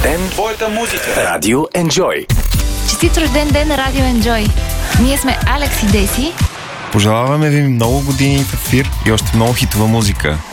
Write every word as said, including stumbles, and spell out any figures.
ден, твоята музика. Радио Enjoy. Честит рожден ден на Радио Enjoy. Ние сме Алекс и Деси. Пожелаваме ви много години в ефир и още много хитова музика.